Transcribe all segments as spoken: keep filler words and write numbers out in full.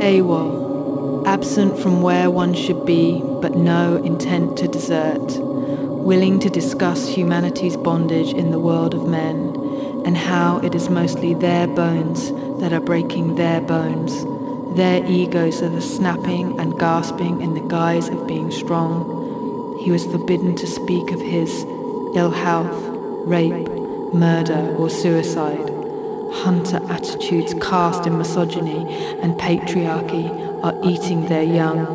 AWOL, absent from where one should be, but no intent to desert, willing to discuss humanity's bondage in the world of men, and how it is mostly their bones that are breaking their bones, their egos that are snapping and gasping in the guise of being strong. He was forbidden to speak of his ill health, rape, murder or suicide. Hunter attitudes cast in misogyny and patriarchy are eating their young.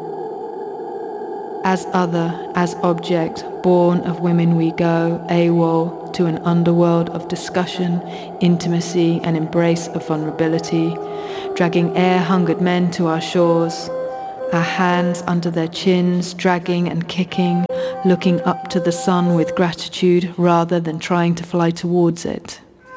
As other, as object, born of women we go, AWOL, to an underworld of discussion, intimacy and embrace of vulnerability, dragging air-hungered men to our shores, our hands under their chins, dragging and kicking, looking up to the sun with gratitude rather than trying to fly towards it.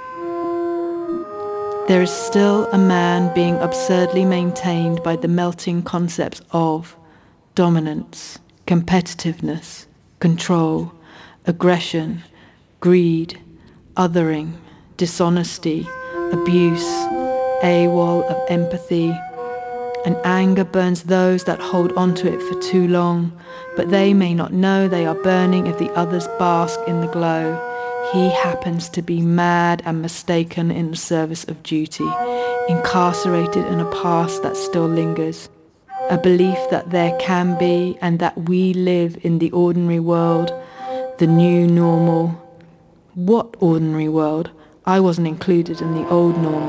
There is still a man being absurdly maintained by the melting concepts of dominance, competitiveness, control, aggression, greed, othering, dishonesty, abuse, AWOL of empathy, and anger burns those that hold onto it for too long, but they may not know they are burning if the others bask in the glow. He happens to be mad and mistaken in the service of duty, incarcerated in a past that still lingers, a belief that there can be and that we live in the ordinary world, the new normal. What ordinary world? I wasn't included in the old normal.